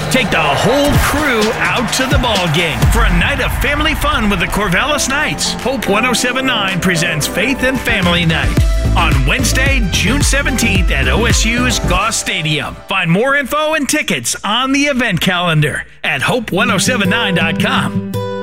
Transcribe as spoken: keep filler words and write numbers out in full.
Take the whole crew out to the ball game for a night of family fun with the Corvallis Knights. Hope ten seventy-nine presents Faith and Family Night on Wednesday, June seventeenth at O S U's Goss Stadium. Find more info and tickets on the event calendar at hope ten seventy-nine dot com.